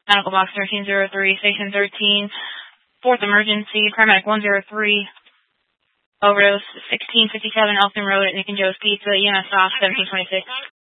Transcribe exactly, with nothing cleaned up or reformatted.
Medical box thirteen oh three, station thirteen, fourth emergency, paramedic one oh three, overdose sixteen fifty-seven Elkton Road at Nick and Joe's Pizza, E M S off seventeen twenty-six.